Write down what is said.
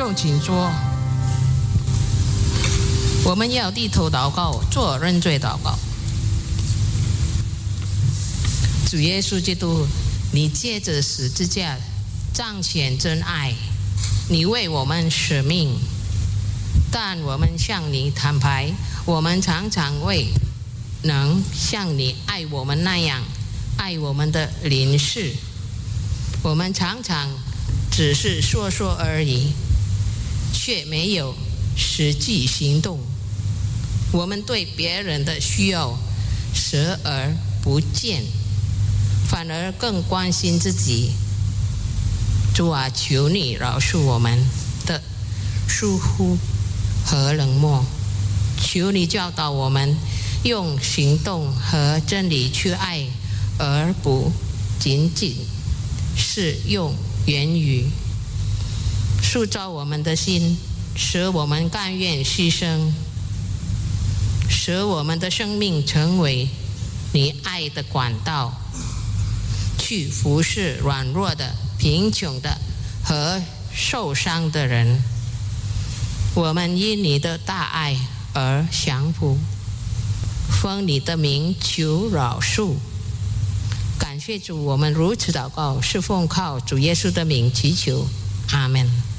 众请坐。我们要低头祷告，做认罪祷告。主耶稣基督，你借着十字架彰显真爱，你为我们舍命，但我们向你坦白，我们常常未能像你爱我们那样爱我们的邻士，我们常常只是说说而已，却没有实际行动。我们对别人的需要视而不见，反而更关心自己。主啊，求你饶恕我们的疏忽和冷漠，求你教导我们用行动和真理去爱，而不仅仅是用言语。塑造我们的心，使我们甘愿牺牲，使我们的生命成为你爱的管道，去服侍软弱的、贫穷的和受伤的人。我们因你的大爱而降服，奉你的名求饶恕。感谢主，我们如此祷告，是奉靠主耶稣的名祈求，阿们。